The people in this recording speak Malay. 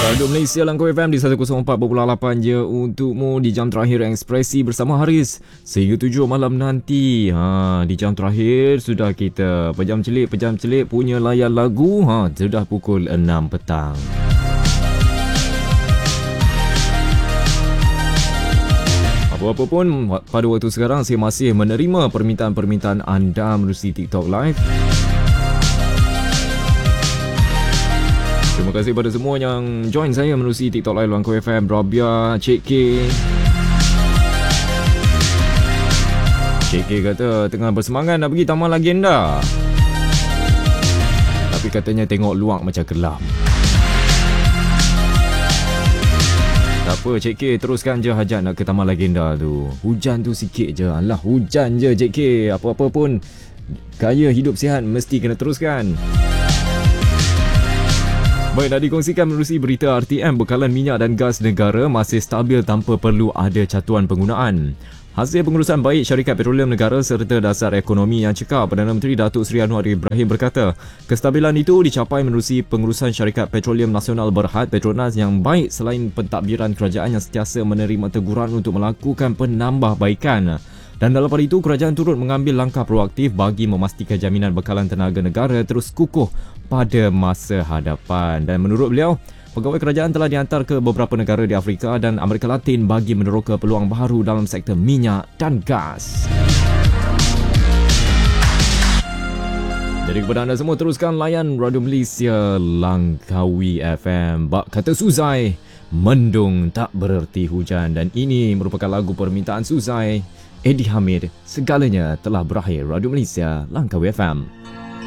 Radio Malaysia Langkawi FM di 104.8 je untukmu di jam terakhir Ekspresi bersama Haris sehingga 7 malam nanti. Di jam terakhir sudah kita pejam celik punya layan lagu. Sudah pukul 6 petang. Apa pun pada waktu sekarang saya masih menerima permintaan-permintaan anda melalui TikTok Live. Terima kasih kepada semua yang join saya melalui TikTok Live Langkawi FM. Rabia, Cik K. Cik K kata tengah bersemangat nak pergi Taman Legenda, tapi katanya tengok luar macam kelam. Tak apa Cik K, teruskan je hajat nak ke Taman Legenda tu. Hujan tu sikit je. Alah, hujan je Cik K. Apa-apa pun gaya hidup sihat mesti kena teruskan. Baik, nak dikongsikan menerusi berita RTM, bekalan minyak dan gas negara masih stabil tanpa perlu ada catuan penggunaan. Hasil pengurusan baik syarikat petroleum negara serta dasar ekonomi yang cekap, Perdana Menteri Datuk Seri Anwar Ibrahim berkata, kestabilan itu dicapai menerusi pengurusan syarikat petroleum nasional Berhad Petronas yang baik selain pentadbiran kerajaan yang sentiasa menerima teguran untuk melakukan penambahbaikan. Dan dalam pada itu, kerajaan turut mengambil langkah proaktif bagi memastikan jaminan bekalan tenaga negara terus kukuh pada masa hadapan. Dan menurut beliau, pegawai kerajaan telah dihantar ke beberapa negara di Afrika dan Amerika Latin bagi meneroka peluang baru dalam sektor minyak dan gas. Jadi kepada anda semua, teruskan layan Radio Malaysia Langkawi FM. Bak kata Suzai, mendung tak bererti hujan. Dan ini merupakan lagu permintaan Suzai, Eddie Hamid. Segalanya telah berakhir. Radio Malaysia Langkawi FM.